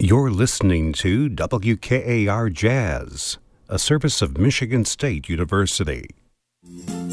You're listening to WKAR Jazz, a service of Michigan State University.